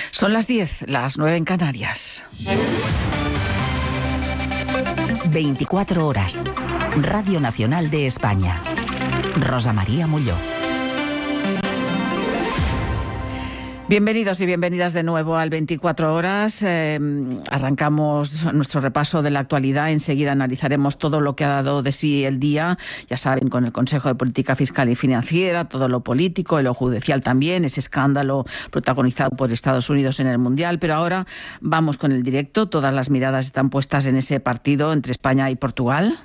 Son las 10, las 9 en Canarias. 24 horas. Radio Nacional de España. Rosa María Molló. Bienvenidos y bienvenidas de nuevo al 24 horas. Arrancamos nuestro repaso de la actualidad. Enseguida analizaremos todo lo que ha dado de sí el día. Ya saben, con el Consejo de Política Fiscal y Financiera, todo lo político, lo judicial también, ese escándalo protagonizado por Estados Unidos en el Mundial. Pero ahora vamos con el directo. Todas las miradas están puestas en ese partido entre España y Portugal.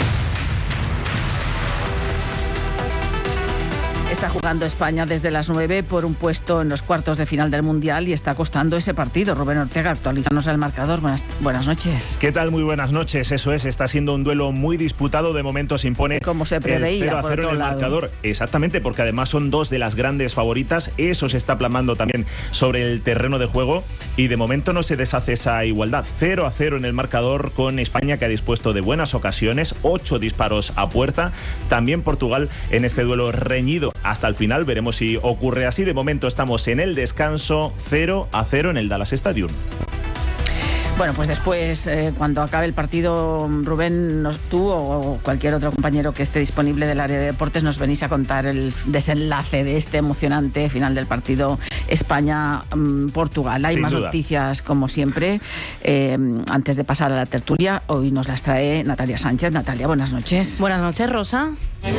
Está jugando España desde las 9 por un puesto en los cuartos de final del Mundial y está costando ese partido. Rubén Ortega, actualízanos el marcador. Buenas noches. ¿Qué tal? Muy buenas noches. Eso es, está siendo un duelo muy disputado. De momento se impone como se preveía, 0-0 en el marcador. Exactamente, porque además son dos de las grandes favoritas. Eso se está plasmando también sobre el terreno de juego y de momento no se deshace esa igualdad. 0-0 en el marcador, con España, que ha dispuesto de buenas ocasiones, 8 disparos a puerta. También Portugal en este duelo reñido hasta el final. Veremos si ocurre así. De momento estamos en el descanso, 0-0 en el Dallas Stadium. Bueno, pues después, cuando acabe el partido, Rubén, tú o cualquier otro compañero que esté disponible del área de deportes, nos venís a contar el desenlace de este emocionante final del partido España-Portugal. Hay más noticias, como siempre. Antes de pasar a la tertulia, hoy nos las trae Natalia Sánchez. Natalia, buenas noches. Buenas noches, Rosa.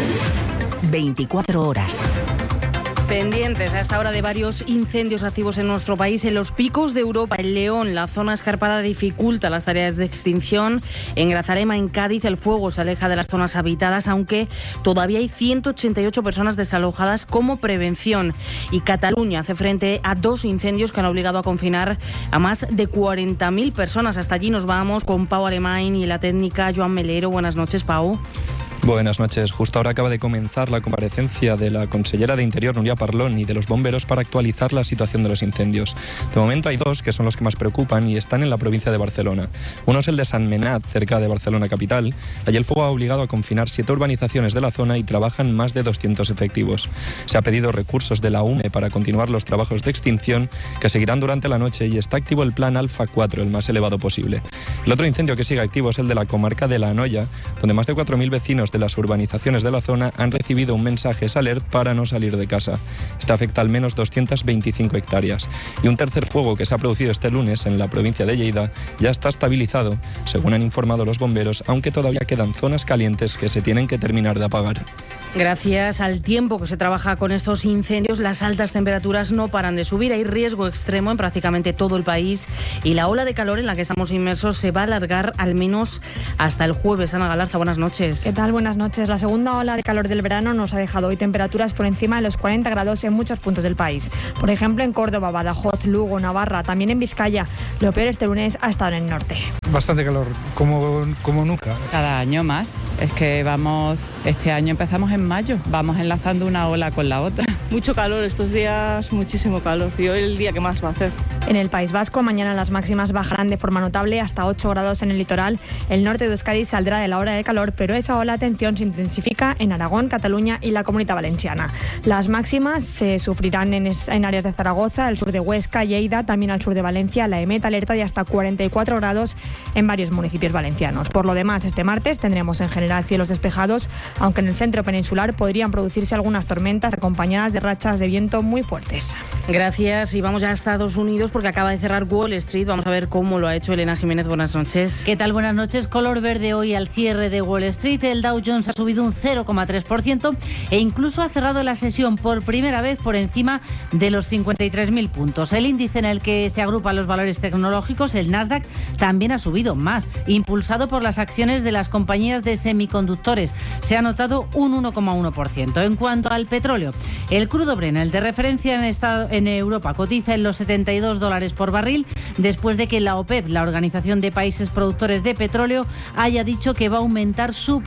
24 horas. Pendientes a esta hora de varios incendios activos en nuestro país. En los picos de Europa, en León, la zona escarpada dificulta las tareas de extinción. En Grazalema, en Cádiz, el fuego se aleja de las zonas habitadas, aunque todavía hay 188 personas desalojadas como prevención. Y Cataluña hace frente a 2 incendios que han obligado a confinar a más de 40.000 personas. Hasta allí nos vamos con Pau Alemán y la técnica Joan Melero. Buenas noches, Pau. Buenas noches. Justo ahora acaba de comenzar la comparecencia de la consellera de Interior, Núria Parlon, y de los bomberos para actualizar la situación de los incendios. De momento hay 2 que son los que más preocupan y están en la provincia de Barcelona. Uno es el de Sant Menat, cerca de Barcelona capital. Allí el fuego ha obligado a confinar 7 urbanizaciones de la zona y trabajan más de 200 efectivos. Se ha pedido recursos de la UME para continuar los trabajos de extinción, que seguirán durante la noche, y está activo el plan Alfa 4, el más elevado posible. El otro incendio que sigue activo es el de la comarca de La Anoia, donde más de 4.000 vecinos de las urbanizaciones de la zona han recibido un mensaje alert para no salir de casa. Este afecta al menos 225 hectáreas. Y un tercer fuego que se ha producido este lunes en la provincia de Lleida ya está estabilizado, según han informado los bomberos, aunque todavía quedan zonas calientes que se tienen que terminar de apagar. Gracias al tiempo que se trabaja con estos incendios, las altas temperaturas no paran de subir. Hay riesgo extremo en prácticamente todo el país y la ola de calor en la que estamos inmersos se va a alargar al menos hasta el jueves. Ana Galarza, buenas noches. ¿Qué tal? Buenas noches. La segunda ola de calor del verano nos ha dejado hoy temperaturas por encima de los 40 grados en muchos puntos del país. Por ejemplo, en Córdoba, Badajoz, Lugo, Navarra, también en Vizcaya. Lo peor este lunes ha estado en el norte. Bastante calor, como nunca. Cada año más. Es que este año empezamos en mayo, vamos enlazando una ola con la otra. Mucho calor estos días, muchísimo calor, y hoy el día que más va a hacer. En el País Vasco, mañana las máximas bajarán de forma notable hasta 8 grados en el litoral. El norte de Euskadi saldrá de la ola de calor, pero esa ola, atención, se intensifica en Aragón, Cataluña y la Comunidad Valenciana. Las máximas se sufrirán en áreas de Zaragoza, el sur de Huesca, Lleida, también al sur de Valencia. La EMET alerta de hasta 44 grados en varios municipios valencianos. Por lo demás, este martes tendremos en general cielos despejados, aunque en el centro peninsular podrían producirse algunas tormentas acompañadas de rachas de viento muy fuertes. Gracias, y vamos ya a Estados Unidos porque acaba de cerrar Wall Street. Vamos a ver cómo lo ha hecho Elena Jiménez. Buenas noches. ¿Qué tal? Buenas noches. Color verde hoy al cierre de Wall Street. El Dow Jones ha subido un 0,3% e incluso ha cerrado la sesión por primera vez por encima de los 53.000 puntos. El índice en el que se agrupan los valores tecnológicos, el Nasdaq, también ha subido más, impulsado por las acciones de las compañías de semiconductores. Se ha notado un 1,1%. En cuanto al petróleo, el crudo Brent, el de referencia en Europa, cotiza en los $72 por barril, después de que la OPEP, la Organización de Países Productores de Petróleo, haya dicho que va a aumentar su producción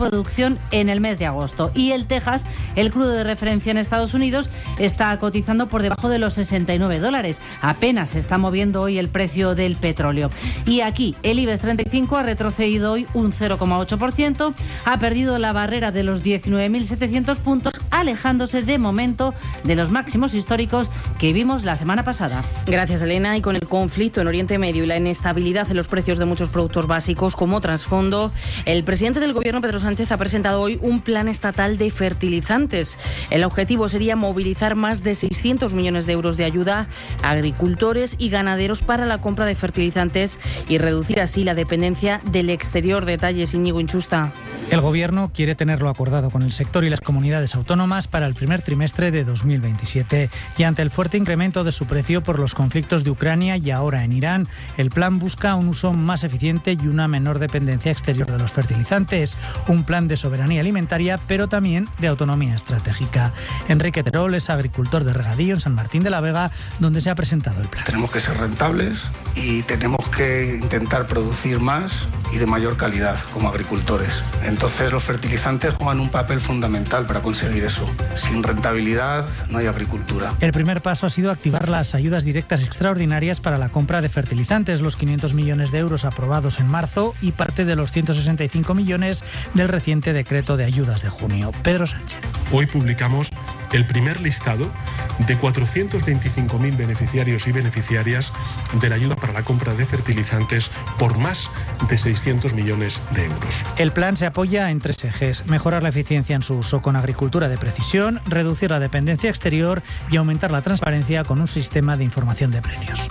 cotización en el mes de agosto. Y el Texas, el crudo de referencia en Estados Unidos, está cotizando por debajo de los $69. Apenas se está moviendo hoy el precio del petróleo. Y aquí el IBEX 35 ha retrocedido hoy un 0,8%, ha perdido la barrera de los 19.700 puntos, alejándose de momento de los máximos históricos que vimos la semana pasada. Gracias, Elena. Y con el conflicto en Oriente Medio y la inestabilidad en los precios de muchos productos básicos como trasfondo, el presidente del Gobierno, Pedro Sánchez, ha presentado hoy un plan estatal de fertilizantes. El objetivo sería movilizar más de 600 millones de euros de ayuda a agricultores y ganaderos para la compra de fertilizantes y reducir así la dependencia del exterior. Detalles, Íñigo Inchusta. El Gobierno quiere tenerlo acordado con el sector y las comunidades autónomas para el primer trimestre de 2027. Y ante el fuerte incremento de su precio por los conflictos de Ucrania y ahora en Irán, el plan busca un uso más eficiente y una menor dependencia exterior de los fertilizantes. Un plan de soberanía alimentaria, pero también de autonomía estratégica. Enrique Terol es agricultor de regadío en San Martín de la Vega, donde se ha presentado el plan. Tenemos que ser rentables y tenemos que intentar producir más y de mayor calidad como agricultores. Entonces los fertilizantes juegan un papel fundamental para conseguir eso. Sin rentabilidad no hay agricultura. El primer paso ha sido activar las ayudas directas extraordinarias para la compra de fertilizantes, los 500 millones de euros aprobados en marzo y parte de los 165 millones del reciente decreto de ayudas de junio. Pedro Sánchez. Hoy publicamos el primer listado de 425.000 beneficiarios y beneficiarias de la ayuda para la compra de fertilizantes por más de 600 millones de euros. El plan se apoya en 3 ejes: mejorar la eficiencia en su uso con agricultura de precisión, reducir la dependencia exterior y aumentar la transparencia con un sistema de información de precios.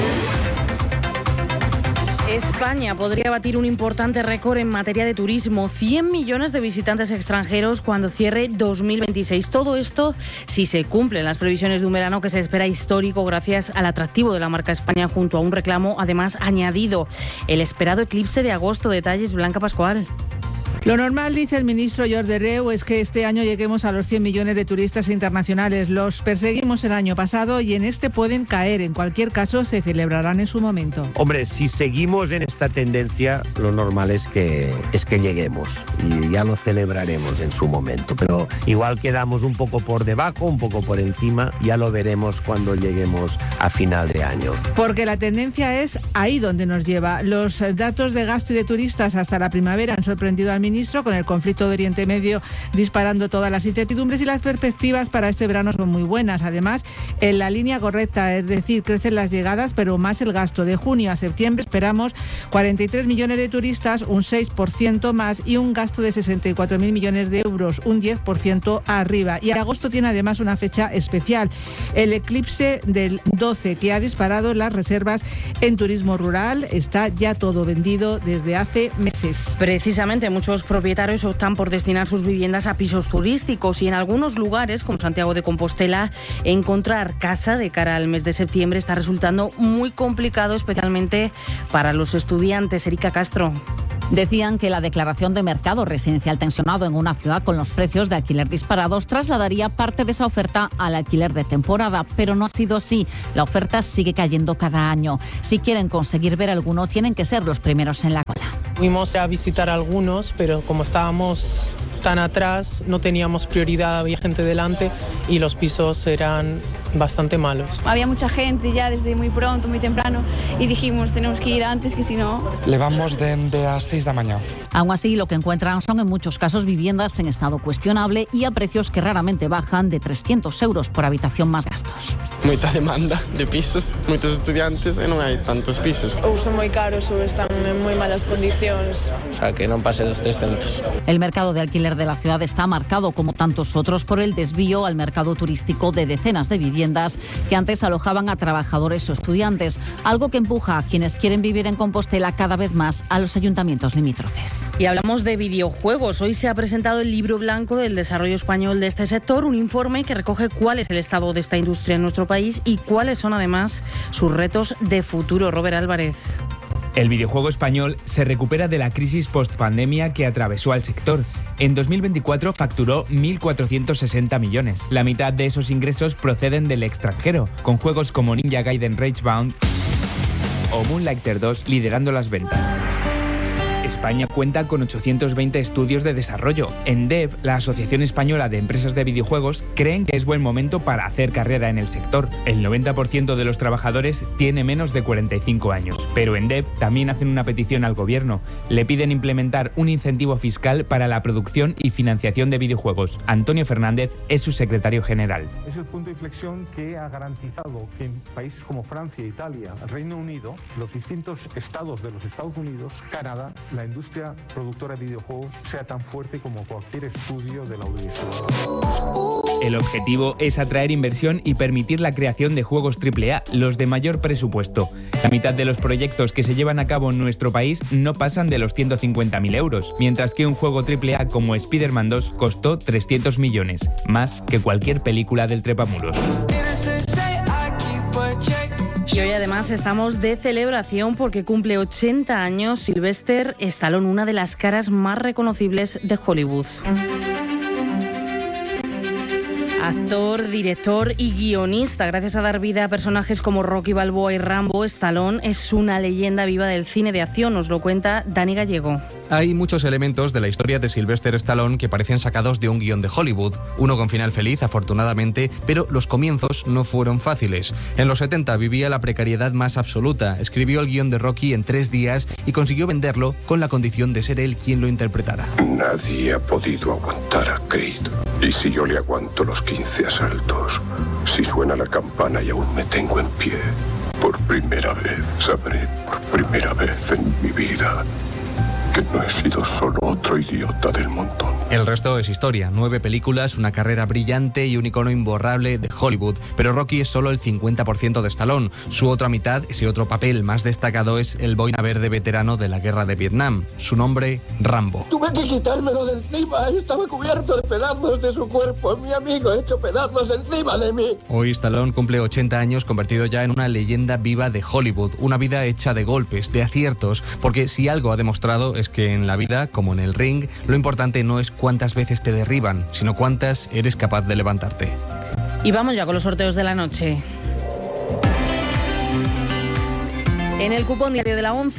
España podría batir un importante récord en materia de turismo. 100 millones de visitantes extranjeros cuando cierre 2026. Todo esto si se cumplen las previsiones de un verano que se espera histórico gracias al atractivo de la marca España junto a un reclamo además añadido: el esperado eclipse de agosto. Detalles, Blanca Pascual. Lo normal, dice el ministro Jordi Hereu, es que este año lleguemos a los 100 millones de turistas internacionales. Los perseguimos el año pasado y en este pueden caer. En cualquier caso, se celebrarán en su momento. Hombre, si seguimos en esta tendencia, lo normal es que lleguemos y ya lo celebraremos en su momento. Pero igual quedamos un poco por debajo, un poco por encima, ya lo veremos cuando lleguemos a final de año. Porque la tendencia es ahí donde nos lleva. Los datos de gasto y de turistas hasta la primavera han sorprendido al ministro, con el conflicto de Oriente Medio disparando todas las incertidumbres, y las perspectivas para este verano son muy buenas. Además, en la línea correcta, es decir, crecen las llegadas, pero más el gasto. De junio a septiembre esperamos 43 millones de turistas, un 6% más, y un gasto de 64.000 millones de euros, un 10% arriba. Y agosto tiene además una fecha especial, el eclipse del 12, que ha disparado las reservas en turismo rural. Está ya todo vendido desde hace meses. Precisamente, muchos propietarios optan por destinar sus viviendas a pisos turísticos, y en algunos lugares, como Santiago de Compostela, encontrar casa de cara al mes de septiembre está resultando muy complicado, especialmente para los estudiantes. Erika Castro. Decían que la declaración de mercado residencial tensionado en una ciudad con los precios de alquiler disparados trasladaría parte de esa oferta al alquiler de temporada, pero no ha sido así. La oferta sigue cayendo cada año. Si quieren conseguir ver alguno, tienen que ser los primeros en la cola. Fuimos a visitar algunos, pero como estábamos tan atrás, no teníamos prioridad, había gente delante y los pisos eran bastante malos. Había mucha gente ya desde muy pronto, muy temprano, y dijimos, tenemos que ir antes, que si no... Levamos de a 6 de la mañana. Aún así, lo que encuentran son en muchos casos viviendas en estado cuestionable y a precios que raramente bajan de 300 euros por habitación más gastos. Mucha demanda de pisos, muchos estudiantes y no hay tantos pisos. O son muy caros o están en muy malas condiciones. O sea, que no pase los 300. El mercado de alquiler de la ciudad está marcado, como tantos otros, por el desvío al mercado turístico de decenas de viviendas que antes alojaban a trabajadores o estudiantes, algo que empuja a quienes quieren vivir en Compostela cada vez más a los ayuntamientos limítrofes. Y hablamos de videojuegos. Hoy se ha presentado el libro blanco del desarrollo español de este sector, un informe que recoge cuál es el estado de esta industria en nuestro país y cuáles son además sus retos de futuro. Robert Álvarez. El videojuego español se recupera de la crisis post-pandemia que atravesó al sector. En 2024 facturó 1.460 millones. La mitad de esos ingresos proceden del extranjero, con juegos como Ninja Gaiden Ragebound o Moonlighter 2 liderando las ventas. España cuenta con 820 estudios de desarrollo. En DEV, la Asociación Española de Empresas de Videojuegos, creen que es buen momento para hacer carrera en el sector. El 90% de los trabajadores tiene menos de 45 años. Pero en DEV también hacen una petición al gobierno. Le piden implementar un incentivo fiscal para la producción y financiación de videojuegos. Antonio Fernández es su secretario general. Es el punto de inflexión que ha garantizado que en países como Francia, Italia, Reino Unido, los distintos estados de los Estados Unidos, Canadá, la industria productora de videojuegos sea tan fuerte como cualquier estudio de la audiovisual. El objetivo es atraer inversión y permitir la creación de juegos AAA, los de mayor presupuesto. La mitad de los proyectos que se llevan a cabo en nuestro país no pasan de los 150.000 euros, mientras que un juego AAA como Spider-Man 2 costó 300 millones, más que cualquier película del trepamuros. Y hoy además estamos de celebración porque cumple 80 años Sylvester Stallone, una de las caras más reconocibles de Hollywood. Actor, director y guionista. Gracias a dar vida a personajes como Rocky Balboa y Rambo, Stallone es una leyenda viva del cine de acción. Nos lo cuenta Dani Gallego. Hay muchos elementos de la historia de Sylvester Stallone que parecen sacados de un guión de Hollywood. Uno con final feliz, afortunadamente, pero los comienzos no fueron fáciles. En los 70 vivía la precariedad más absoluta. Escribió el guión de Rocky en 3 días y consiguió venderlo con la condición de ser él quien lo interpretara. Nadie ha podido aguantar a Creed. Y si yo le aguanto los 15 asaltos, si suena la campana y aún me tengo en pie, por primera vez sabré, por primera vez en mi vida, que no he sido solo otro idiota del montón. El resto es historia. 9 películas, una carrera brillante y un icono imborrable de Hollywood. Pero Rocky es solo el 50% de Stallone. Su otra mitad, ese otro papel más destacado, es el boina verde veterano de la guerra de Vietnam. Su nombre, Rambo. Tuve que quitármelo de encima. Estaba cubierto de pedazos de su cuerpo. Mi amigo hecho pedazos encima de mí. Hoy Stallone cumple 80 años, convertido ya en una leyenda viva de Hollywood. Una vida hecha de golpes, de aciertos. Porque si algo ha demostrado es que en la vida, como en el ring, lo importante no es cuántas veces te derriban, sino cuántas eres capaz de levantarte. Y vamos ya con los sorteos de la noche. En el cupón diario de la 11,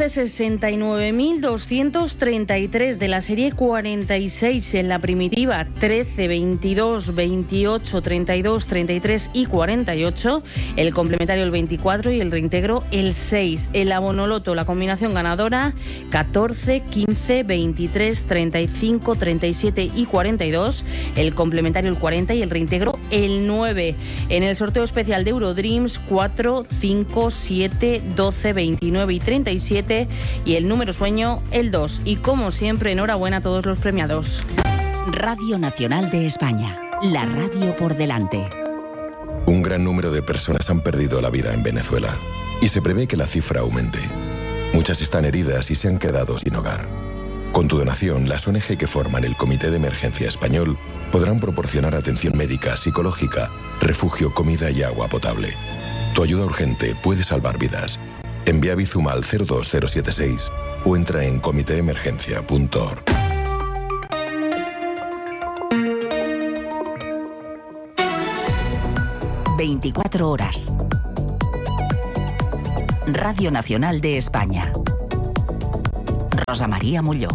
69.233 de la serie 46, en la primitiva 13, 22, 28, 32, 33 y 48, el complementario el 24 y el reintegro el 6, el abonoloto, la combinación ganadora 14, 15, 23, 35, 37 y 42, el complementario el 40 y el reintegro el 9. En el sorteo especial de Eurodreams 4, 5, 7, 12, 29 y 37 y el número sueño el 2. Y como siempre, enhorabuena a todos los premiados. Radio Nacional de España, la radio por delante. Un gran número de personas han perdido la vida en Venezuela y se prevé que la cifra aumente. Muchas están heridas y se han quedado sin hogar. Con tu donación, las ONG que forman el Comité de Emergencia Español podrán proporcionar atención médica, psicológica, refugio, comida y agua potable. Tu ayuda urgente puede salvar vidas. Envía Bizum al 02076 o entra en comiteemergencia.org. ...24 horas. Radio Nacional de España. Rosa María Molló.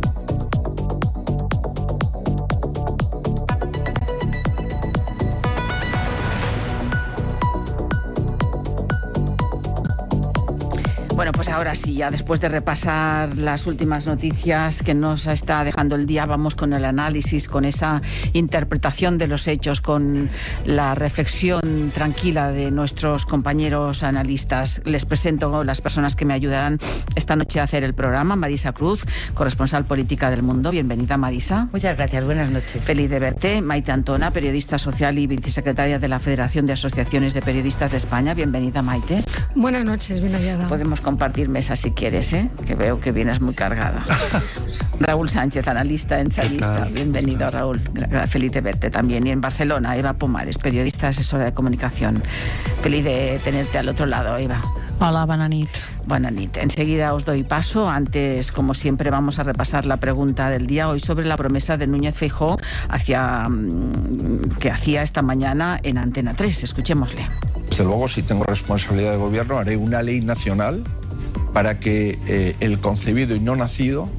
Bueno, pues ahora sí, ya después de repasar las últimas noticias que nos está dejando el día, vamos con el análisis, con esa interpretación de los hechos, con la reflexión tranquila de nuestros compañeros analistas. Les presento las personas que me ayudarán esta noche a hacer el programa. Marisa Cruz, corresponsal política del Mundo. Bienvenida, Marisa. Muchas gracias, buenas noches. Feliz de verte. Maite Antona, periodista social y vicesecretaria de la Federación de Asociaciones de Periodistas de España. Bienvenida, Maite. Buenas noches, bien hallada. Podemos compartir mesa si quieres, que veo que vienes muy cargada. Raúl Sánchez, analista, ensayista. Bienvenido, Raúl. Feliz de verte también. Y en Barcelona, Eva Pomares, periodista, asesora de comunicación. Feliz de tenerte al otro lado, Eva. Hola, bona nit. Buena nit. Enseguida os doy paso. Antes, como siempre, vamos a repasar la pregunta del día hoy sobre la promesa de Núñez Feijóo que hacía esta mañana en Antena 3. Escuchémosle. Desde luego, si tengo responsabilidad de gobierno, haré una ley nacional para que el concebido y no nacido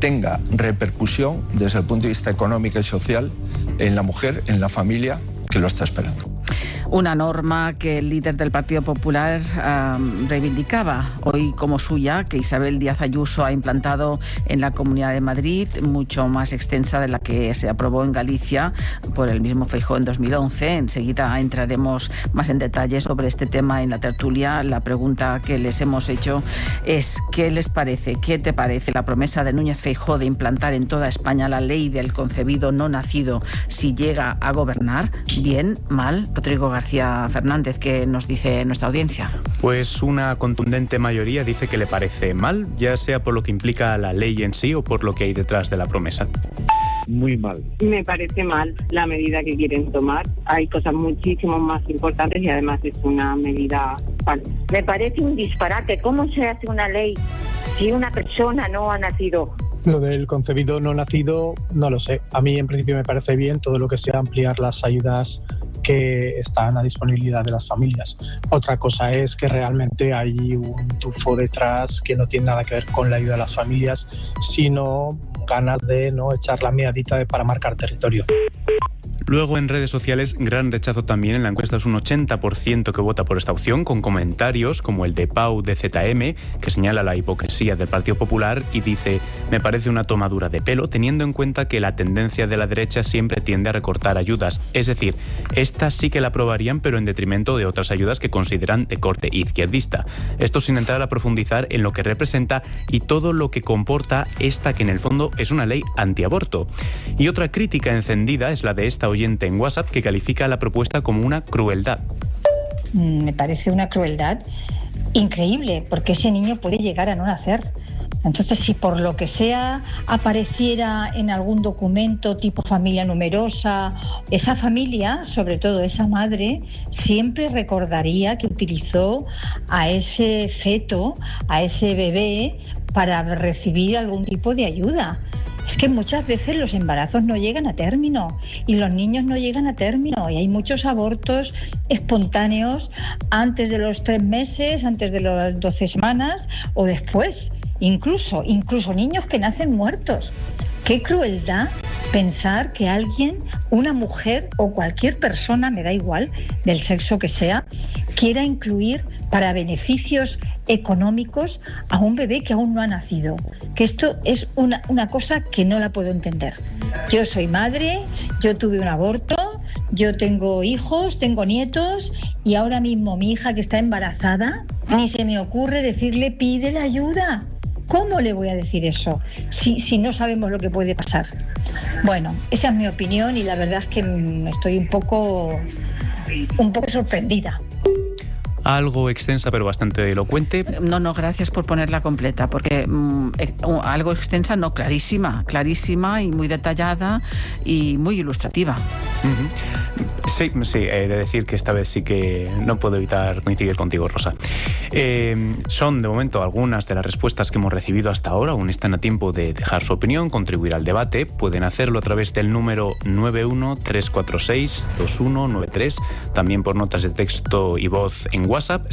tenga repercusión desde el punto de vista económico y social en la mujer, en la familia que lo está esperando. Una norma que el líder del Partido Popular reivindicaba hoy como suya, que Isabel Díaz Ayuso ha implantado en la Comunidad de Madrid, mucho más extensa de la que se aprobó en Galicia por el mismo Feijóo en 2011. Enseguida entraremos más en detalle sobre este tema en la tertulia. La pregunta que les hemos hecho es: ¿qué les parece? ¿Qué te parece la promesa de Núñez Feijóo de implantar en toda España la ley del concebido no nacido si llega a gobernar? ¿Bien? ¿Mal? Rodrigo García Fernández, ¿qué nos dice nuestra audiencia? Pues una contundente mayoría dice que le parece mal, ya sea por lo que implica la ley en sí o por lo que hay detrás de la promesa. Muy mal. Me parece mal la medida que quieren tomar. Hay cosas muchísimo más importantes y además es una medida falsa. Me parece un disparate. ¿Cómo se hace una ley si una persona no ha nacido? Lo del concebido no nacido, no lo sé. A mí en principio me parece bien todo lo que sea ampliar las ayudas que están a disponibilidad de las familias. Otra cosa es que realmente hay un tufo detrás que no tiene nada que ver con la ayuda a las familias, sino ganas de no echar la miadita para marcar territorio. Luego en redes sociales, gran rechazo también. En la encuesta es un 80% que vota por esta opción, con comentarios como el de Pau de ZM, que señala la hipocresía del Partido Popular y dice: me parece una tomadura de pelo, teniendo en cuenta que la tendencia de la derecha siempre tiende a recortar ayudas. Es decir, esta sí que la aprobarían, pero en detrimento de otras ayudas que consideran de corte izquierdista. Esto sin entrar a profundizar en lo que representa y todo lo que comporta esta, que en el fondo es una ley antiaborto. Y otra crítica encendida es la de esta oyente en WhatsApp, que califica la propuesta como una crueldad. Me parece una crueldad increíble, porque ese niño puede llegar a no nacer. Entonces, si por lo que sea apareciera en algún documento tipo familia numerosa, esa familia, sobre todo esa madre, siempre recordaría que utilizó a ese feto, a ese bebé, para recibir algún tipo de ayuda. Es que muchas veces los embarazos no llegan a término y los niños no llegan a término, y hay muchos abortos espontáneos antes de los 3 meses, antes de las 12 semanas o después, incluso niños que nacen muertos. Qué crueldad pensar que alguien, una mujer o cualquier persona, me da igual, del sexo que sea, quiera incluir para beneficios económicos a un bebé que aún no ha nacido. Que esto es una cosa que no la puedo entender. Yo soy madre, yo tuve un aborto, yo tengo hijos, tengo nietos, y ahora mismo mi hija que está embarazada, ni se me ocurre decirle pídele ayuda. ¿Cómo le voy a decir eso si no sabemos lo que puede pasar? Bueno, esa es mi opinión y la verdad es que estoy un poco sorprendida. Algo extensa pero bastante elocuente. No, gracias por ponerla completa, porque algo extensa, no, clarísima y muy detallada y muy ilustrativa. Sí, he de decir que esta vez sí que no puedo evitar coincidir contigo, Rosa. Son de momento algunas de las respuestas que hemos recibido hasta ahora. Aún están a tiempo de dejar su opinión, contribuir al debate. Pueden hacerlo a través del número 913462193, también por notas de texto y voz en WhatsApp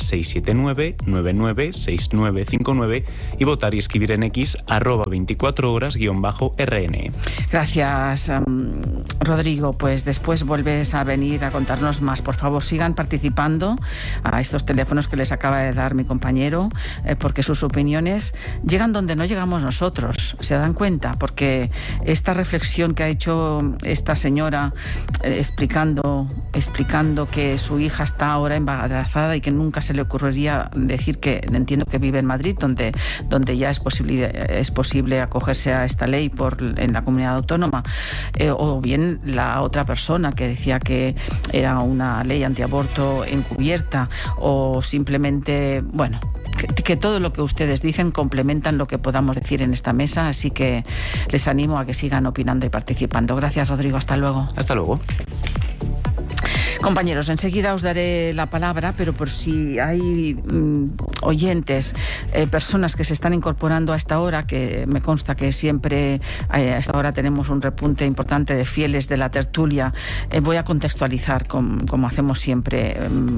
679-996959 y votar y escribir en X @24horas_RN. Gracias, Rodrigo. Pues después vuelves a venir a contarnos más. Por favor, sigan participando a estos teléfonos que les acaba de dar mi compañero, porque sus opiniones llegan donde no llegamos nosotros. ¿Se dan cuenta? Porque esta reflexión que ha hecho esta señora explicando que su hija está ahora embarazada y que nunca se le ocurriría decir que, entiendo que vive en Madrid, donde ya es posible acogerse a esta ley en la comunidad autónoma, o bien la otra persona que decía que era una ley antiaborto encubierta, o simplemente, bueno, que todo lo que ustedes dicen complementan lo que podamos decir en esta mesa, así que les animo a que sigan opinando y participando. Gracias, Rodrigo. Hasta luego. Hasta luego. Compañeros, enseguida os daré la palabra, pero por si hay oyentes, personas que se están incorporando a esta hora, que me consta que siempre a esta hora tenemos un repunte importante de fieles de la tertulia, voy a contextualizar como hacemos siempre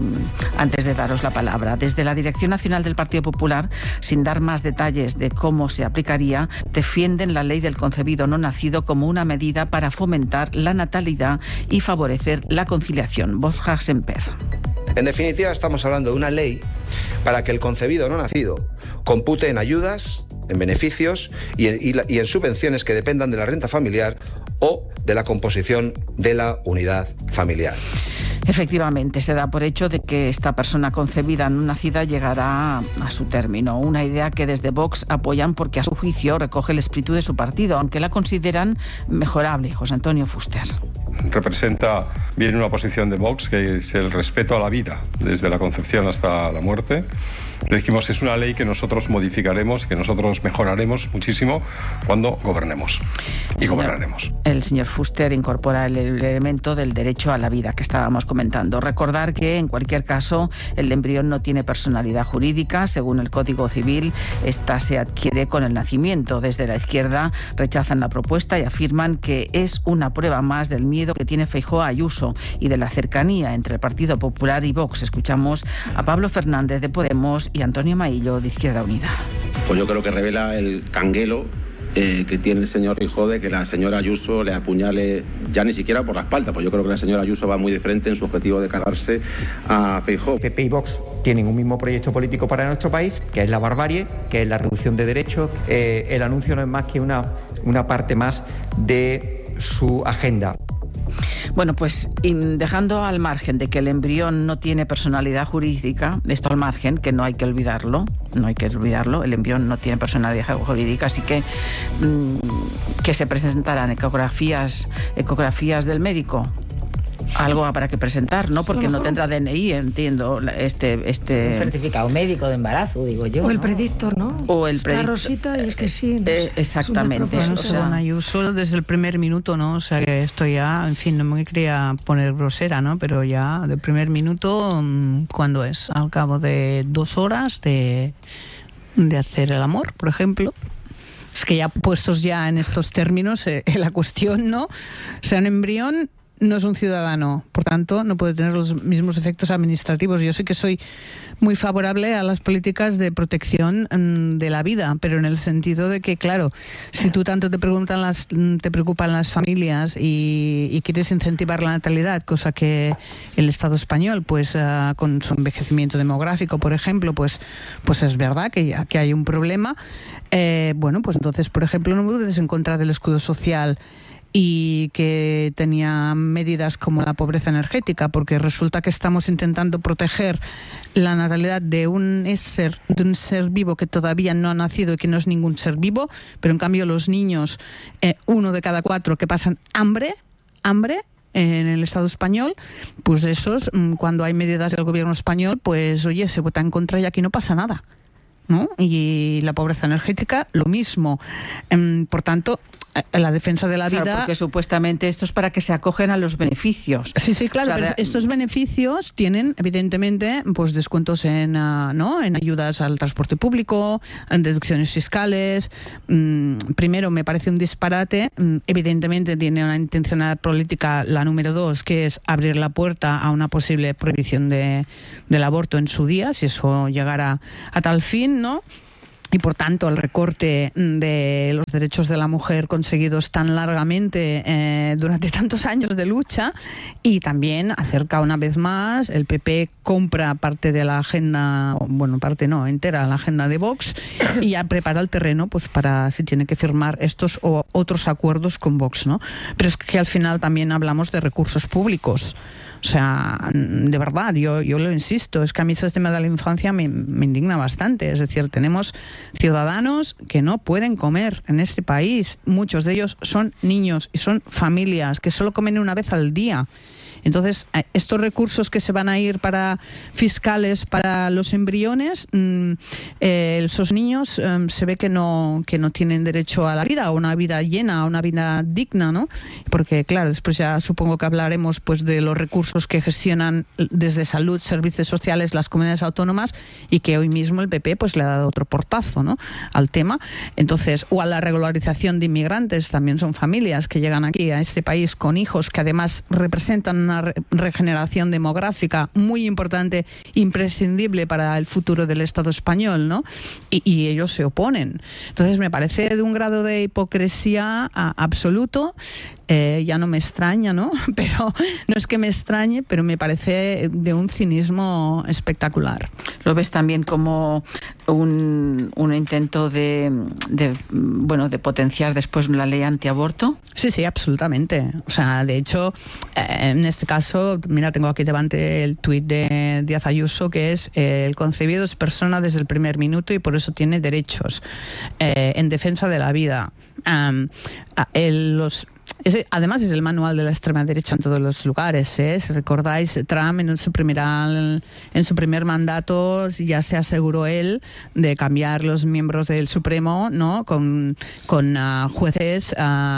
antes de daros la palabra. Desde la Dirección Nacional del Partido Popular, sin dar más detalles de cómo se aplicaría, defienden la ley del concebido no nacido como una medida para fomentar la natalidad y favorecer la conciliación. Borja Semper. En definitiva, estamos hablando de una ley para que el concebido no nacido compute en ayudas, en beneficios y en subvenciones que dependan de la renta familiar o de la composición de la unidad familiar. Efectivamente, se da por hecho de que esta persona concebida no nacida llegará a su término. Una idea que desde Vox apoyan porque a su juicio recoge el espíritu de su partido, aunque la consideran mejorable. José Antonio Fuster. Representa bien una posición de Vox, que es el respeto a la vida, desde la concepción hasta la muerte. Decimos, es una ley que nosotros modificaremos, que nosotros mejoraremos muchísimo cuando gobernemos. Y gobernaremos. El señor Fuster incorpora el elemento del derecho a la vida que estábamos comentando. Recordar que, en cualquier caso, el embrión no tiene personalidad jurídica. Según el Código Civil, esta se adquiere con el nacimiento. Desde la izquierda rechazan la propuesta y afirman que es una prueba más del miedo que tiene Feijóo a Ayuso y de la cercanía entre el Partido Popular y Vox. Escuchamos a Pablo Fernández de Podemos y Antonio Maillo de Izquierda Unida. Pues yo creo que revela el canguelo que tiene el señor Feijóo de que la señora Ayuso le apuñale ya ni siquiera por la espalda, pues yo creo que la señora Ayuso va muy de frente en su objetivo de cargarse a Feijóo. PP y Vox tienen un mismo proyecto político para nuestro país, que es la barbarie, que es la reducción de derechos. El anuncio no es más que una parte más de su agenda. Bueno, pues dejando al margen de que el embrión no tiene personalidad jurídica, esto al margen, que no hay que olvidarlo, el embrión no tiene personalidad jurídica, así que se presentarán ecografías del médico. Algo habrá que presentar, ¿no? Porque no tendrá DNI, entiendo, Un certificado médico de embarazo, digo yo. O el predictor, ¿no? O el predictor. Rosita, y es que sí. No sé. Exactamente. Bueno, según Ayuso, desde el primer minuto, ¿no? O sea, que esto ya, en fin, no me quería poner grosera, ¿no? Pero ya del primer minuto, ¿cuándo es? Al cabo de 2 horas de hacer el amor, por ejemplo. Es que ya puestos ya en estos términos, la cuestión, ¿no? O sea, un embrión no es un ciudadano, por tanto no puede tener los mismos efectos administrativos. Yo sé que soy muy favorable a las políticas de protección de la vida, pero en el sentido de que, claro, si tú tanto te preocupan las familias y quieres incentivar la natalidad, cosa que el Estado español, pues con su envejecimiento demográfico, por ejemplo, pues es verdad que hay un problema. Bueno, pues entonces, por ejemplo, no puedes encontrar del escudo social y que tenía medidas como la pobreza energética, porque resulta que estamos intentando proteger la natalidad de un ser vivo que todavía no ha nacido y que no es ningún ser vivo, pero en cambio los niños, 1 de cada 4 que pasan hambre en el Estado español, pues esos, cuando hay medidas del gobierno español, pues oye, se vota en contra y aquí no pasa nada, ¿no? Y la pobreza energética, lo mismo. Por tanto, la defensa de la vida... Claro, porque supuestamente esto es para que se acogen a los beneficios. Sí, claro, pero estos beneficios tienen, evidentemente, pues descuentos en ayudas al transporte público, en deducciones fiscales. Primero, me parece un disparate. Evidentemente tiene una intencionalidad política, la número 2, que es abrir la puerta a una posible prohibición del aborto en su día, si eso llegara a tal fin, ¿no? Y por tanto el recorte de los derechos de la mujer conseguidos tan largamente durante tantos años de lucha, y también acerca una vez más, el PP compra parte de la agenda, bueno, parte no, entera la agenda de Vox, y ya prepara el terreno pues para si tiene que firmar estos o otros acuerdos con Vox, ¿no? Pero es que al final también hablamos de recursos públicos. O sea, de verdad, yo lo insisto, es que a mí ese tema de la infancia me indigna bastante. Es decir, tenemos ciudadanos que no pueden comer en este país. Muchos de ellos son niños y son familias que solo comen una vez al día. Entonces, estos recursos que se van a ir para fiscales para los embriones, esos niños se ve que no tienen derecho a la vida, a una vida llena, a una vida digna, ¿no? Porque, claro, después ya supongo que hablaremos pues de los recursos recursos que gestionan desde salud, servicios sociales, las comunidades autónomas, y que hoy mismo el PP pues le ha dado otro portazo, ¿no?, al tema. Entonces, o a la regularización de inmigrantes, también son familias que llegan aquí a este país con hijos que además representan una regeneración demográfica muy importante, imprescindible para el futuro del Estado español, ¿no? Y ellos se oponen. Entonces me parece de un grado de hipocresía absoluto. Ya no me extraña, ¿no? Pero no es que me extrañe, pero me parece de un cinismo espectacular. ¿Lo ves también como un intento de potenciar después la ley antiaborto? Sí, absolutamente. O sea, de hecho, en este caso, mira, tengo aquí delante el tuit de Díaz Ayuso, que es: el concebido es persona desde el primer minuto y por eso tiene derechos en defensa de la vida. Además es el manual de la extrema derecha en todos los lugares, ¿eh? Si recordáis, Trump en su primer mandato ya se aseguró él de cambiar los miembros del Supremo, ¿no?, con jueces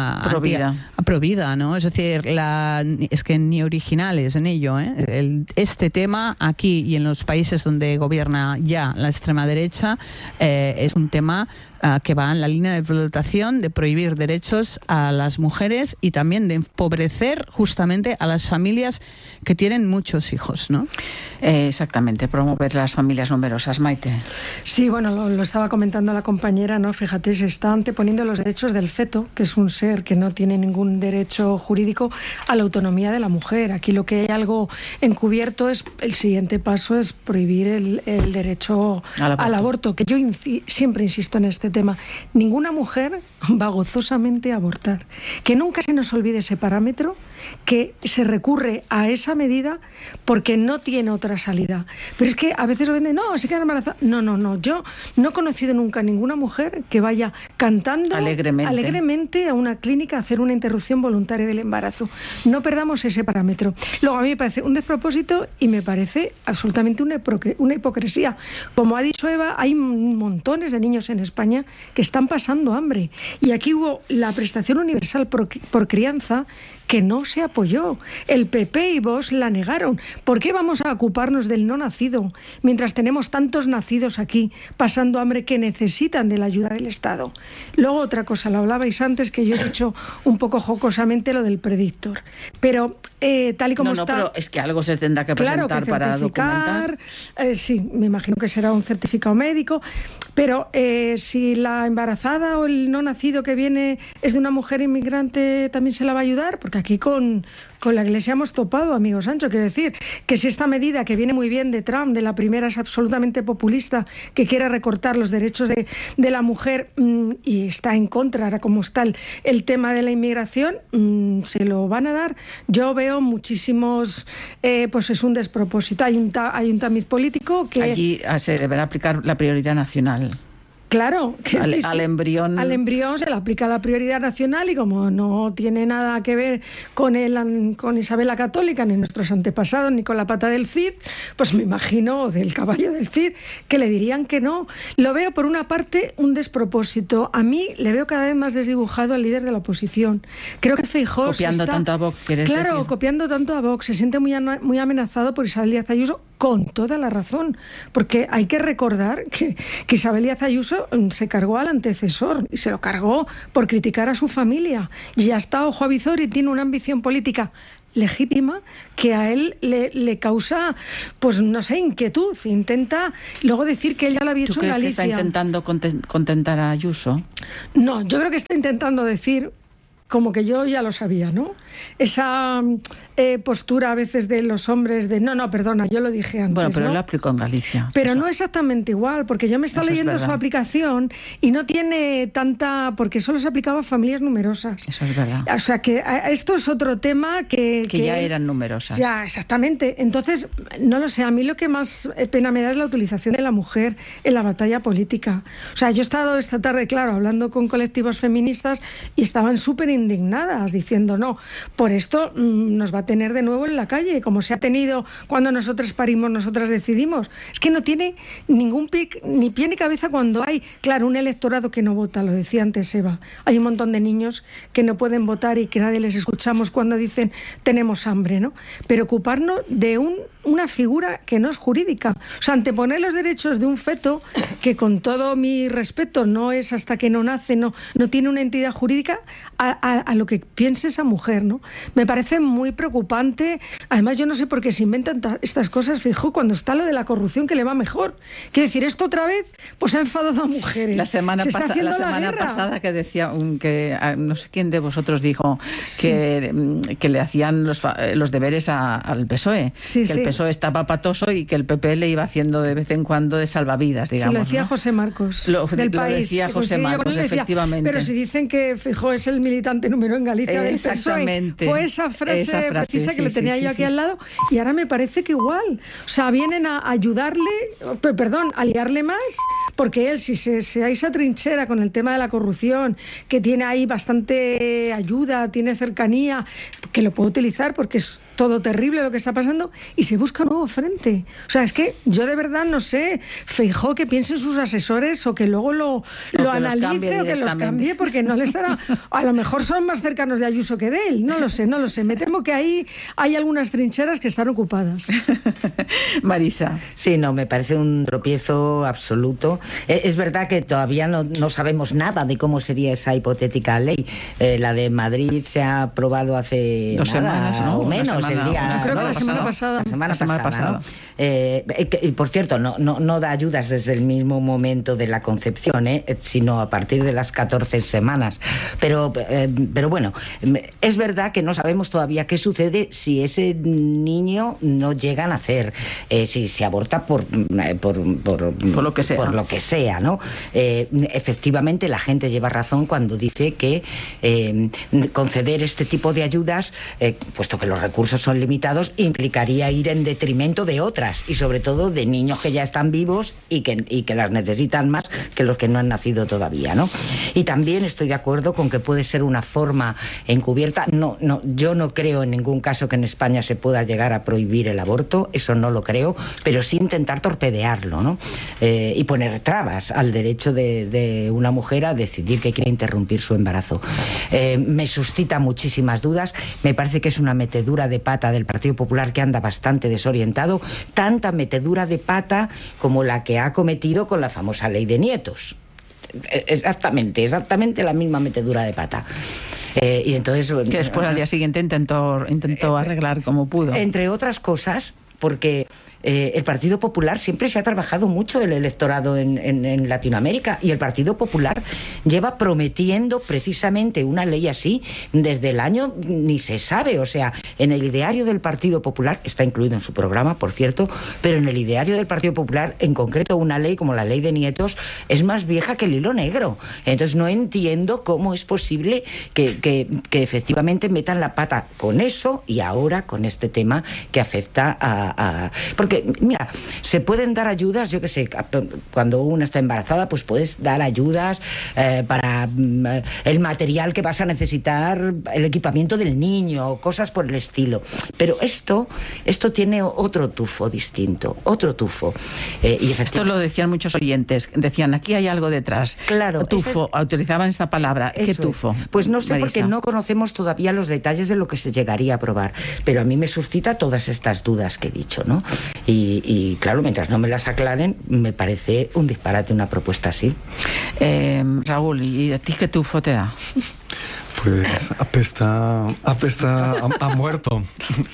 pro vida, ¿no? Es decir, es que ni originales en ello, ¿eh? Este tema aquí y en los países donde gobierna ya la extrema derecha es un tema que va en la línea de flotación de prohibir derechos a las mujeres y también de empobrecer justamente a las familias que tienen muchos hijos, ¿no? Exactamente, promover las familias numerosas. Maite. Sí, bueno, lo estaba comentando la compañera, ¿no? Fíjate, se está anteponiendo los derechos del feto, que es un ser que no tiene ningún derecho jurídico, a la autonomía de la mujer. Aquí lo que hay algo encubierto es, el siguiente paso es prohibir el derecho al aborto, que yo siempre insisto en este tema. Ninguna mujer va gozosamente a abortar. Que nunca se nos olvide ese parámetro, que se recurre a esa medida porque no tiene otra salida. Pero es que a veces lo venden, no, se queda embarazada. No. Yo no he conocido nunca ninguna mujer que vaya cantando alegremente a una clínica a hacer una interrupción voluntaria del embarazo. No perdamos ese parámetro. Luego, a mí me parece un despropósito y me parece absolutamente una hipocresía. Como ha dicho Eva, hay montones de niños en España que están pasando hambre. Y aquí hubo la prestación universal por crianza, que no se apoyó. El PP y Vox la negaron. ¿Por qué vamos a ocuparnos del no nacido mientras tenemos tantos nacidos aquí pasando hambre que necesitan de la ayuda del Estado? Luego otra cosa, lo hablabais antes, que yo he dicho un poco jocosamente lo del predictor. Pero tal y como está... pero es que algo se tendrá que presentar para documentar. Sí, me imagino que será un certificado médico. Pero si la embarazada o el no nacido que viene es de una mujer inmigrante, ¿también se la va a ayudar? Porque aquí con la Iglesia hemos topado, amigo Sancho. Quiero decir que si esta medida, que viene muy bien de Trump, de la primera, es absolutamente populista, que quiere recortar los derechos de la mujer y está en contra, ahora como está el tema de la inmigración, se lo van a dar. Yo veo muchísimos, pues es un despropósito. Hay un tamiz político que... Allí se deberá aplicar la prioridad nacional. Claro, que al embrión se le aplica la prioridad nacional, y como no tiene nada que ver con Isabel la Católica, ni nuestros antepasados, ni con la pata del Cid, pues me imagino, del caballo del Cid, que le dirían que no. Lo veo, por una parte, un despropósito. A mí le veo cada vez más desdibujado al líder de la oposición. Creo que Feijóo copiando tanto a Vox, ¿quieres decir? Claro, copiando tanto a Vox. Se siente muy amenazado por Isabel Díaz Ayuso, con toda la razón, porque hay que recordar que Isabel Díaz Ayuso se cargó al antecesor, y se lo cargó por criticar a su familia, y ya está, ojo a visor, y tiene una ambición política legítima que a él le causa, pues no sé, inquietud. Intenta luego decir que él ya lo había hecho en Galicia. ¿Tú crees que está intentando contentar a Ayuso? No, yo creo que está intentando decir, como que yo ya lo sabía, ¿no? Esa postura a veces de los hombres de no, perdona, yo lo dije antes. Bueno, pero ¿no? lo aplicó en Galicia. Pero no exactamente igual, porque yo me estaba leyendo su aplicación y no tiene tanta, porque solo se aplicaba a familias numerosas. Eso es verdad. O sea, que esto es otro tema que ya eran numerosas. Ya, exactamente. Entonces, no lo sé, a mí lo que más pena me da es la utilización de la mujer en la batalla política. O sea, yo he estado esta tarde, claro, hablando con colectivos feministas y estaban súper indignadas, diciendo no, por esto nos va a tener de nuevo en la calle, como se ha tenido cuando nosotras parimos, nosotras decidimos. Es que no tiene ningún ni pie ni cabeza cuando hay, claro, un electorado que no vota, lo decía antes Eva. Hay un montón de niños que no pueden votar y que nadie les escuchamos cuando dicen tenemos hambre, ¿no? Pero ocuparnos de una figura que no es jurídica. O sea, anteponer los derechos de un feto, que con todo mi respeto no es hasta que no nace, no tiene una entidad jurídica, a lo que piense esa mujer, ¿no? Me parece muy preocupante. Además, yo no sé por qué se inventan estas cosas, fijo, cuando está lo de la corrupción, que le va mejor. Quiero decir, esto otra vez pues ha enfadado a mujeres. La semana pasada que decía, que no sé quién de vosotros dijo que le hacían los deberes al PSOE, que el PSOE estaba patoso y que el PP le iba haciendo de vez en cuando de salvavidas, digamos. Sí, lo decía, ¿no? José Marcos, del País. Lo decía José Marcos, efectivamente. Pero si dicen que Feijóo es el militante número en Galicia del PSOE, fue esa frase precisa que le tenía yo aquí al lado, y ahora me parece que igual. O sea, vienen a ayudarle, a liarle más, porque él, si se hay esa trinchera con el tema de la corrupción, que tiene ahí bastante ayuda, tiene cercanía, que lo puede utilizar porque es todo terrible lo que está pasando, y se busca un nuevo frente. O sea, es que yo de verdad no sé, Feijóo, que piensen sus asesores o que luego lo analice o que los cambie, porque no le estará... A lo mejor son más cercanos de Ayuso que de él, no lo sé. Me temo que ahí hay algunas trincheras que están ocupadas. Marisa. Sí, no, me parece un tropiezo absoluto. Es verdad que todavía no sabemos nada de cómo sería esa hipotética ley. La de Madrid se ha aprobado hace 2 semanas, ¿no? O menos, el día... Yo creo que la semana pasada. La semana pasada. ¿No? Por cierto, no da ayudas desde el mismo momento de la concepción, sino a partir de las 14 semanas. Pero bueno, es verdad que no sabemos todavía qué sucede si ese niño no llega a nacer, si se aborta por lo que sea. Por lo que sea, ¿no? Efectivamente, la gente lleva razón cuando dice que conceder este tipo de ayudas, puesto que los recursos son limitados, implicaría ir en detrimento de otras, y sobre todo de niños que ya están vivos y que las necesitan más que los que no han nacido todavía, ¿no? Y también estoy de acuerdo con que puede ser una forma encubierta. Yo no creo en ningún caso que en España se pueda llegar a prohibir el aborto, eso no lo creo, pero sí intentar torpedearlo, ¿no? Y poner trabas al derecho de una mujer a decidir que quiere interrumpir su embarazo. Me suscita muchísimas dudas, me parece que es una metedura de pata del Partido Popular que anda bastante desorientado, tanta metedura de pata como la que ha cometido con la famosa ley de nietos. Exactamente la misma metedura de pata. Y entonces, que después al día siguiente intentó arreglar como pudo. Entre otras cosas, porque el Partido Popular siempre se ha trabajado mucho el electorado en Latinoamérica, y el Partido Popular lleva prometiendo precisamente una ley así desde el año ni se sabe. O sea, en el ideario del Partido Popular, está incluido en su programa, por cierto, pero en el ideario del Partido Popular, en concreto una ley como la ley de nietos, es más vieja que el hilo negro. Entonces no entiendo cómo es posible que efectivamente metan la pata con eso y ahora con este tema que afecta porque, mira, se pueden dar ayudas, yo qué sé, cuando una está embarazada, pues puedes dar ayudas para el material que vas a necesitar, el equipamiento del niño, cosas por el estilo. Pero esto tiene otro tufo distinto, otro tufo. Esto lo decían muchos oyentes, decían, aquí hay algo detrás. Claro. Tufo, utilizaban esta palabra. ¿Qué tufo? Pues no sé, Marisa. porque no conocemos todavía los detalles de lo que se llegaría a aprobar, pero a mí me suscita todas estas dudas que he dicho, ¿no? Y claro, mientras no me las aclaren, me parece un disparate una propuesta así. Raúl, ¿y a ti qué tufo te da? Pues apesta a muerto.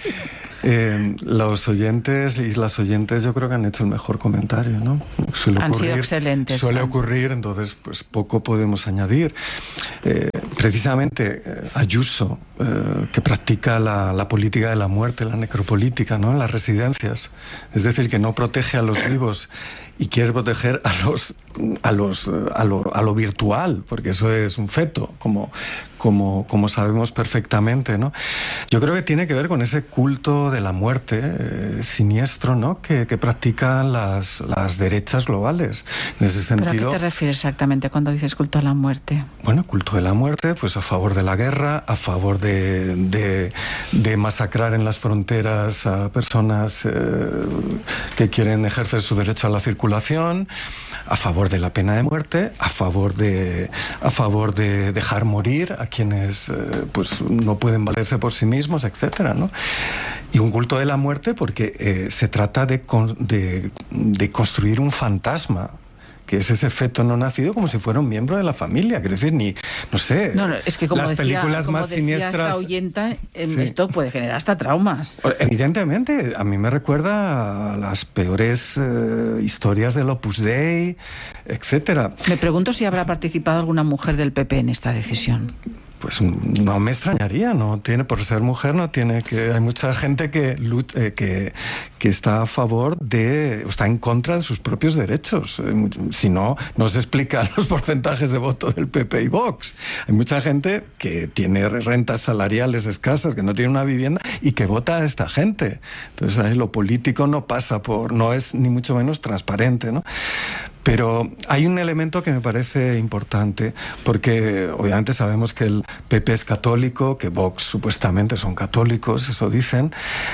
Los oyentes y las oyentes yo creo que han hecho el mejor comentario, ¿no? Han sido excelentes. Suele ocurrir, entonces pues poco podemos añadir. Precisamente Ayuso, que practica la política de la muerte, la necropolítica, ¿no? En las residencias. Es decir, que no protege a los vivos y quiere proteger a lo virtual, porque eso es un feto, como como sabemos perfectamente, ¿no? Yo creo que tiene que ver con ese culto de la muerte siniestro, ¿no? que practican las derechas globales. En ese sentido, ¿Pero a qué te refieres exactamente cuando dices culto a la muerte? Bueno, culto de la muerte, pues a favor de la guerra, a favor de masacrar en las fronteras a personas que quieren ejercer su derecho a la circulación, a favor de la pena de muerte, a favor de dejar morir a quienes pues no pueden valerse por sí mismos, etcétera, ¿no? Y un culto de la muerte porque se trata de construir un fantasma, que es ese feto no nacido, como si fuera un miembro de la familia. Quiero decir, Es que como las películas como más decía siniestras. Esta oyenta, Sí. esto puede generar hasta traumas. Evidentemente, a mí me recuerda a las peores historias del Opus Dei, etcétera. Me pregunto si habrá participado alguna mujer del PP en esta decisión. Pues no me extrañaría, no tiene, por ser mujer no tiene que. Hay mucha gente que está a favor está en contra de sus propios derechos. Si no, no se explican los porcentajes de voto del PP y Vox. Hay mucha gente que tiene rentas salariales escasas, que no tiene una vivienda y que vota a esta gente. Entonces ahí lo político no es ni mucho menos transparente, ¿no? Pero hay un elemento que me parece importante, porque obviamente sabemos que el PP es católico, que Vox supuestamente son católicos, eso dicen,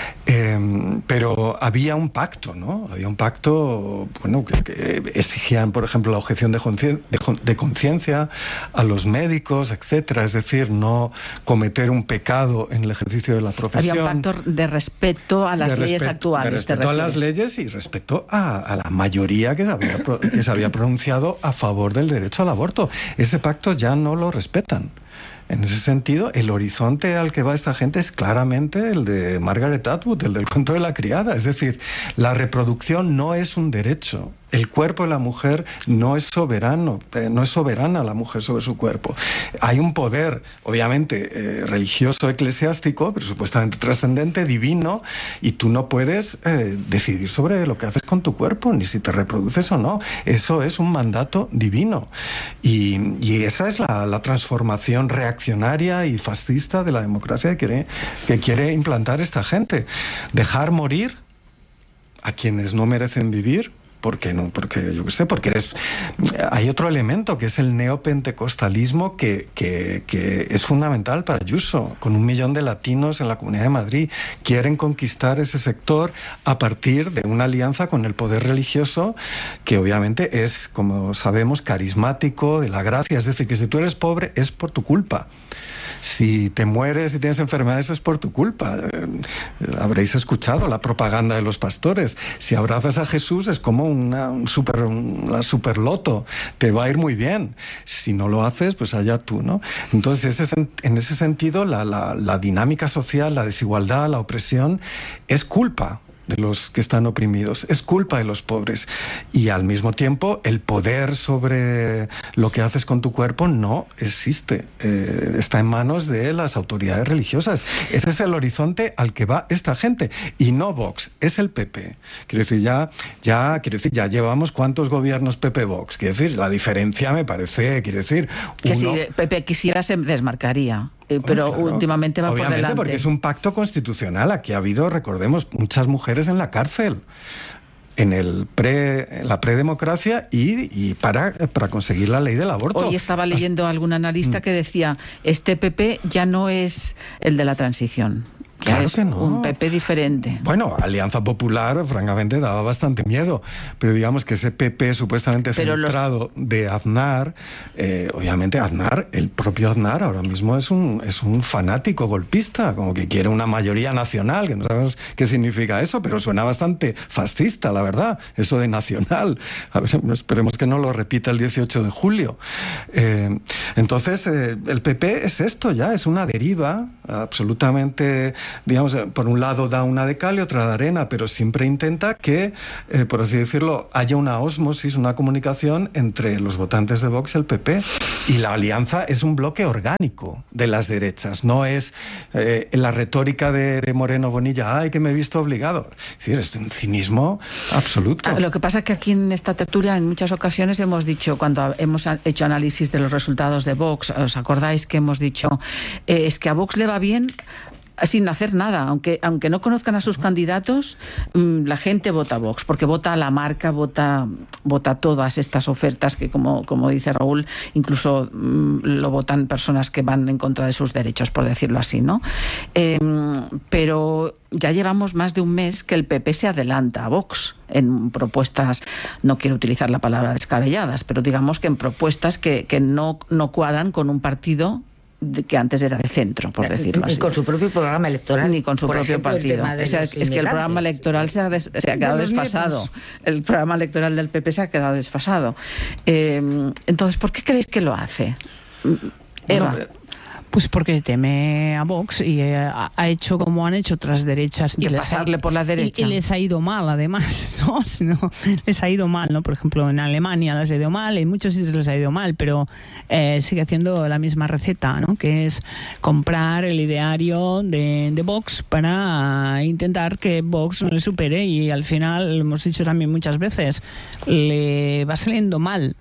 pero había un pacto, ¿no? Había un pacto, bueno, que exigían, por ejemplo, la objeción de conciencia a los médicos, etcétera, es decir, no cometer un pecado en el ejercicio de la profesión. Había un pacto de respeto a las leyes actuales. De respeto a las leyes y respeto a la mayoría que se había pronunciado a favor del derecho al aborto. Ese pacto ya no lo respetan. En ese sentido, el horizonte al que va esta gente es claramente el de Margaret Atwood, el del cuento de la criada. Es decir, la reproducción no es un derecho. El cuerpo de la mujer no es soberano, no es soberana la mujer sobre su cuerpo. Hay un poder, obviamente, religioso, eclesiástico, pero supuestamente trascendente, divino, y tú no puedes decidir sobre lo que haces con tu cuerpo, ni si te reproduces o no. Eso es un mandato divino. Y esa es la transformación reaccionaria y fascista de la democracia que quiere implantar esta gente. Dejar morir a quienes no merecen vivir. ¿Por qué no? Porque, yo qué sé, hay otro elemento que es el neopentecostalismo que es fundamental para Ayuso. Con 1 millón de latinos en la Comunidad de Madrid quieren conquistar ese sector a partir de una alianza con el poder religioso que obviamente es, como sabemos, carismático, de la gracia. Es decir, que si tú eres pobre es por tu culpa. Si te mueres y tienes enfermedades es por tu culpa. Habréis escuchado la propaganda de los pastores. Si abrazas a Jesús es como la superloto. Te va a ir muy bien. Si no lo haces, pues allá tú, ¿no? Entonces, en ese sentido, la dinámica social, la desigualdad, la opresión, es culpa de los que están oprimidos, es culpa de los pobres, y al mismo tiempo el poder sobre lo que haces con tu cuerpo no existe, está en manos de las autoridades religiosas. Ese es el horizonte al que va esta gente, y no Vox, es el PP. Quiero decir, ya llevamos cuántos gobiernos PP-Vox. Quiero decir, la diferencia me parece, que si PP quisiera se desmarcaría. Pero claro, últimamente va obviamente, por delante. Porque es un pacto constitucional. Aquí ha habido, recordemos, muchas mujeres en la cárcel en la predemocracia y para conseguir la ley del aborto. Hoy estaba leyendo a algún analista que decía, este PP ya no es el de la transición. Claro que no. Un PP diferente. Bueno, Alianza Popular, francamente, daba bastante miedo. Pero digamos que ese PP supuestamente centrado de Aznar, obviamente Aznar, el propio Aznar, ahora mismo es un fanático golpista, como que quiere una mayoría nacional, que no sabemos qué significa eso, pero suena bastante fascista, la verdad, eso de nacional. A ver, esperemos que no lo repita el 18 de julio. Entonces, el PP es esto ya, es una deriva absolutamente digamos, por un lado da una de cal y otra de arena, pero siempre intenta que, por así decirlo, haya una ósmosis, una comunicación entre los votantes de Vox y el PP. Y la alianza es un bloque orgánico de las derechas, no es la retórica de Moreno Bonilla, ¡ay, que me he visto obligado! Es decir, es un cinismo absoluto. Lo que pasa es que aquí en esta tertulia en muchas ocasiones hemos dicho, cuando hemos hecho análisis de los resultados de Vox, ¿os acordáis que hemos dicho es que a Vox le va bien sin hacer nada, aunque no conozcan a sus candidatos, la gente vota Vox, porque vota a la marca, vota todas estas ofertas que, como dice Raúl, incluso lo votan personas que van en contra de sus derechos, por decirlo así, ¿no? Pero ya llevamos más de un mes que el PP se adelanta a Vox en propuestas, no quiero utilizar la palabra descabelladas, pero digamos que en propuestas que no cuadran con un partido que antes era de centro, por decirlo así. Ni con su propio programa electoral. Ni con su propio partido. Es que el programa electoral se ha quedado desfasado. El programa electoral del PP se ha quedado desfasado. Entonces, ¿por qué creéis que lo hace? Eva. Pues porque teme a Vox y ha hecho como han hecho otras derechas. Y pasarle por la derecha. Y les ha ido mal, además, ¿no? Les ha ido mal, ¿no? Por ejemplo, en Alemania les ha ido mal, en muchos sitios les ha ido mal, pero sigue haciendo la misma receta, ¿no? Que es comprar el ideario de Vox para intentar que Vox no le supere, y al final, lo hemos dicho también muchas veces, le va saliendo mal.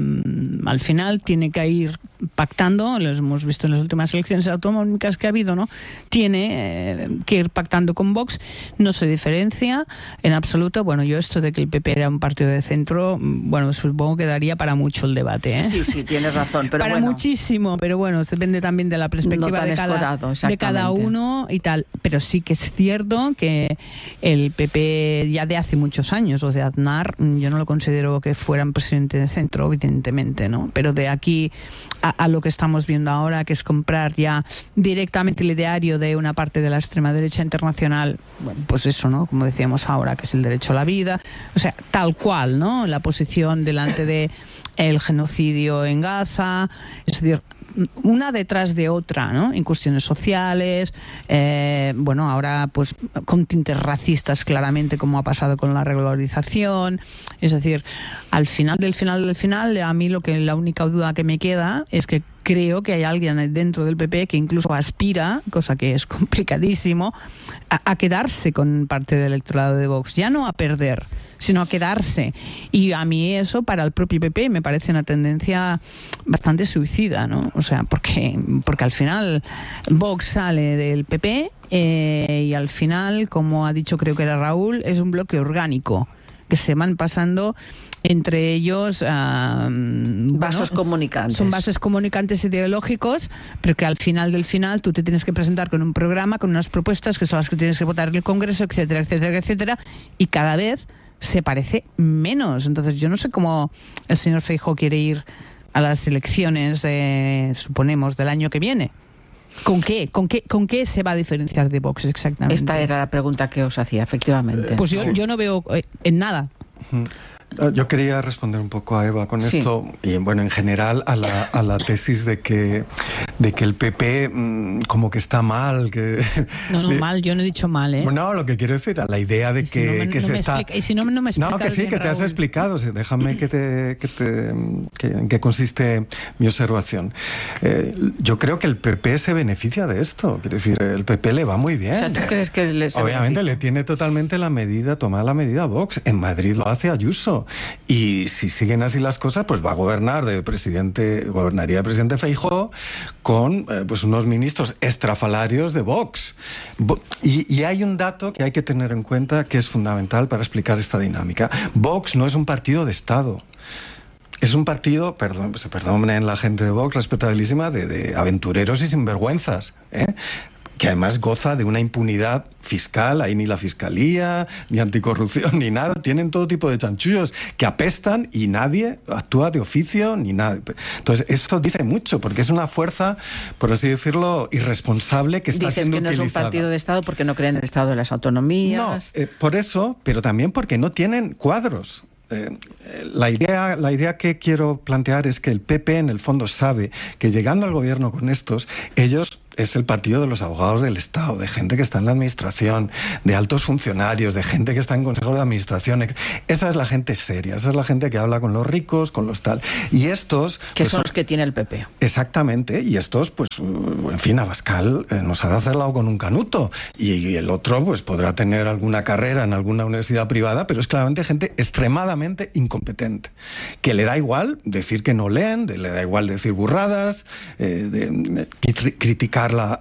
Al final tiene que ir pactando, lo hemos visto en las últimas elecciones autonómicas que ha habido, ¿no? Tiene que ir pactando con Vox, no se diferencia en absoluto. Bueno, yo esto de que el PP era un partido de centro, bueno, supongo que daría para mucho el debate, ¿eh? Sí, tienes razón, pero para muchísimo, pero bueno, depende también de la perspectiva de cada uno y tal. Pero sí que es cierto que el PP ya de hace muchos años, o sea, Aznar, yo no lo considero que fuera un presidente de centro, evidentemente, ¿no? Pero de aquí a lo que estamos viendo ahora, que es comprar ya directamente el ideario de una parte de la extrema derecha internacional, bueno, pues eso, ¿no? Como decíamos ahora, que es el derecho a la vida, o sea, tal cual, ¿no? La posición delante de el genocidio en Gaza, es decir, una detrás de otra, ¿no? En cuestiones sociales, bueno, ahora pues con tintes racistas claramente, como ha pasado con la regularización. Es decir, al final del final, a mí la única duda que me queda es que creo que hay alguien dentro del PP que incluso aspira, cosa que es complicadísimo, a quedarse con parte del electorado de Vox, ya no a perder, sino a quedarse. Y a mí eso, para el propio PP, me parece una tendencia bastante suicida, ¿no? O sea, porque al final Vox sale del PP y al final, como ha dicho, creo que era Raúl, es un bloque orgánico que se van pasando entre ellos vasos comunicantes. Son vasos comunicantes ideológicos, pero que al final del final tú te tienes que presentar con un programa, con unas propuestas que son las que tienes que votar en el Congreso, etcétera, etcétera, etcétera, y cada vez se parece menos. Entonces yo no sé cómo el señor Feijóo quiere ir a las elecciones suponemos, del año que viene. ¿Con qué se va a diferenciar de Vox exactamente? Esta era la pregunta que os hacía, efectivamente. Pues yo no veo en nada. Yo quería responder un poco a Eva con esto, y bueno, en general a la tesis de que el PP como que está mal. No, mal, yo no he dicho mal, ¿eh? No, lo que quiero decir, a la idea de que se está... Y si no me explicas. No, que sí, que te has explicado. O sea, déjame en qué consiste mi observación. Yo creo que el PP se beneficia de esto. Quiero decir, el PP le va muy bien. O sea, ¿tú crees que obviamente le tiene totalmente tomada la medida a Vox. En Madrid lo hace Ayuso. Y si siguen así las cosas, pues va a gobernaría de presidente Feijóo con pues unos ministros estrafalarios de Vox. Y hay un dato que hay que tener en cuenta que es fundamental para explicar esta dinámica. Vox no es un partido de Estado. Es un partido, perdonen la gente de Vox, respetabilísima, de aventureros y sinvergüenzas, que además goza de una impunidad fiscal. Ahí ni la fiscalía, ni anticorrupción, ni nada. Tienen todo tipo de chanchullos que apestan y nadie actúa de oficio, ni nada. Entonces, eso dice mucho, porque es una fuerza, por así decirlo, irresponsable que está siendo utilizada. Dices que no es un partido de Estado porque no creen en el Estado de las autonomías. No, por eso, pero también porque no tienen cuadros. La idea que quiero plantear es que el PP en el fondo sabe que llegando al gobierno con ellos es el partido de los abogados del Estado, de gente que está en la administración, de altos funcionarios, de gente que está en consejos de administración. Esa es la gente seria, esa es la gente que habla con los ricos, con los tal. Y estos... Que pues, son los que tiene el PP. Exactamente, y estos, pues, en fin, Abascal nos ha cerrado con un canuto, y el otro, pues, podrá tener alguna carrera en alguna universidad privada, pero es claramente gente extremadamente incompetente, que le da igual decir que no leen, le da igual decir burradas, criticar